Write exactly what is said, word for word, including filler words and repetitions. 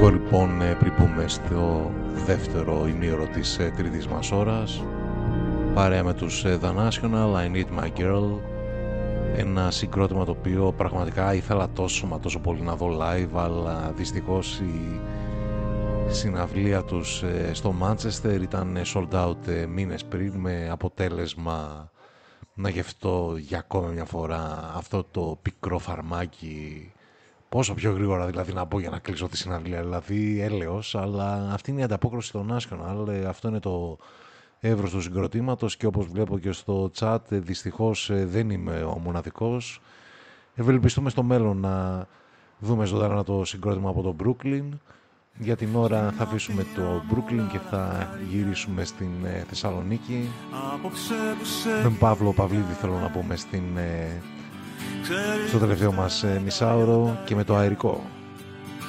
Λίγο λοιπόν πριν πούμε στο δεύτερο ημίωρο της τρίτης μας ώρας, παρέα με τους The National, I Need My Girl, ένα συγκρότημα το οποίο πραγματικά ήθελα τόσο μα τόσο πολύ να δω live, αλλά δυστυχώς η συναυλία τους στο Manchester ήταν sold out μήνες πριν, με αποτέλεσμα να γευτώ για ακόμα μια φορά αυτό το πικρό φαρμάκι. Πόσο πιο γρήγορα δηλαδή να πω για να κλείσω τη συναυλία, δηλαδή έλεος, αλλά αυτή είναι η ανταπόκριση στο National, αυτό είναι το εύρος του συγκροτήματος και όπως βλέπω και στο chat δυστυχώς δεν είμαι ο μοναδικός. Ευελπιστούμε στο μέλλον να δούμε ζωντανά το συγκρότημα από το Brooklyn. Για την ώρα θα αφήσουμε το Brooklyn και θα γυρίσουμε στην Θεσσαλονίκη. Με Παύλο Παυλίδη θέλω να πούμε στην... στο τελευταίο μας μισάωρο και με το αερικό.